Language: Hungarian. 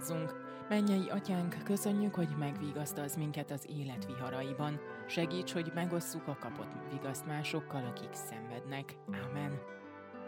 Imádkozzunk! Mennyei Atyánk, köszönjük, hogy megvigasztalsz minket az élet viharaiban. Segíts, hogy megosszuk a kapott vigaszt másokkal, akik szenvednek. Ámen.